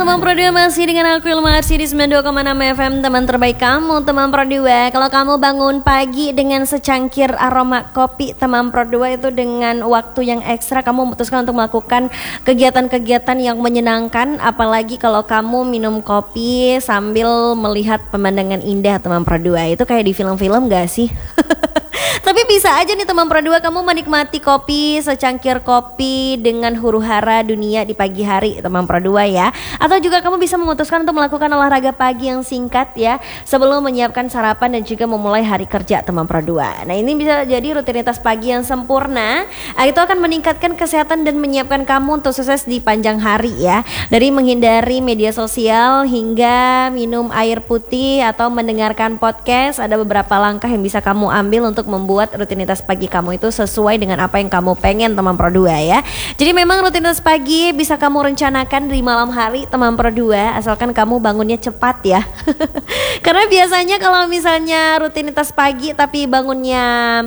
Teman Pro 2 masih dengan aku Ilma Arsi di 92,6 FM, teman terbaik kamu, teman Pro 2. Kalau kamu bangun pagi dengan secangkir aroma kopi, teman Pro 2, itu dengan waktu yang ekstra kamu memutuskan untuk melakukan kegiatan-kegiatan yang menyenangkan. Apalagi kalau kamu minum kopi sambil melihat pemandangan indah, teman Pro 2. Itu kayak di film-film gak sih? Tapi bisa aja nih teman Pro 2, kamu menikmati kopi, secangkir kopi dengan huru-hara dunia di pagi hari, teman Pro 2 ya. Atau juga kamu bisa memutuskan untuk melakukan olahraga pagi yang singkat ya, sebelum menyiapkan sarapan dan juga memulai hari kerja, teman Pro 2. Nah, ini bisa jadi rutinitas pagi yang sempurna. Itu akan meningkatkan kesehatan dan menyiapkan kamu untuk sukses di panjang hari ya. Dari menghindari media sosial hingga minum air putih atau mendengarkan podcast, ada beberapa langkah yang bisa kamu ambil untuk membuat rutinitas pagi kamu itu sesuai dengan apa yang kamu pengen, teman Pro 2 ya. Jadi memang rutinitas pagi bisa kamu rencanakan di malam hari, teman Pro 2, asalkan kamu bangunnya cepat ya. Karena biasanya kalau misalnya rutinitas pagi tapi bangunnya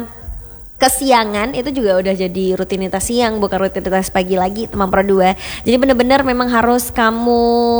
kesiangan, itu juga udah jadi rutinitas siang, bukan rutinitas pagi lagi, teman Pro 2. Jadi benar-benar memang harus kamu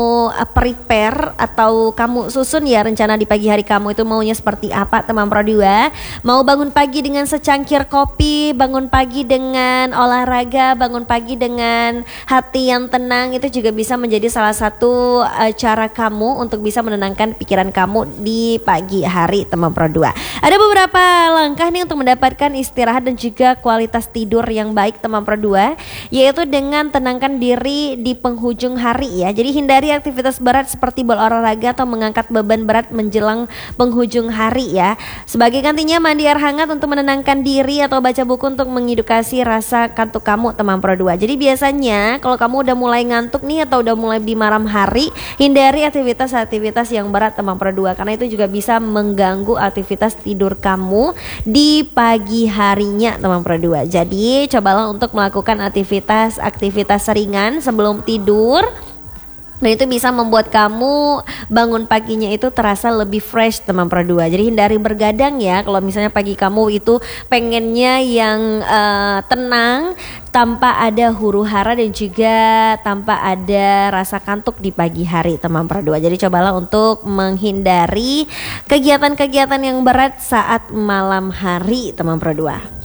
prepare atau kamu susun ya rencana di pagi hari kamu itu maunya seperti apa, teman Pro 2. Mau bangun pagi dengan secangkir kopi, bangun pagi dengan olahraga, bangun pagi dengan hati yang tenang, itu juga bisa menjadi salah satu cara kamu untuk bisa menenangkan pikiran kamu di pagi hari, teman Pro 2. Ada beberapa langkah nih untuk mendapatkan istirahat dan juga kualitas tidur yang baik, teman Pro 2, yaitu dengan tenangkan diri di penghujung hari ya. Jadi hindari aktivitas berat seperti berolahraga atau mengangkat beban berat menjelang penghujung hari ya. Sebagai gantinya mandi air hangat untuk menenangkan diri atau baca buku untuk mengedukasi rasa kantuk kamu, teman Pro 2. Jadi biasanya kalau kamu udah mulai ngantuk nih atau udah mulai di malam hari, hindari aktivitas-aktivitas yang berat, teman Pro 2, karena itu juga bisa mengganggu aktivitas tidur kamu di pagi harinya, teman Pro 2. Jadi cobalah untuk melakukan aktivitas ringan sebelum tidur. Dan itu bisa membuat kamu bangun paginya itu terasa lebih fresh, teman Pro 2. Jadi hindari bergadang ya. Kalau misalnya pagi kamu itu pengennya yang tenang, tanpa ada huru hara dan juga tanpa ada rasa kantuk di pagi hari, teman Pro 2. Jadi cobalah untuk menghindari kegiatan-kegiatan yang berat saat malam hari, teman Pro 2.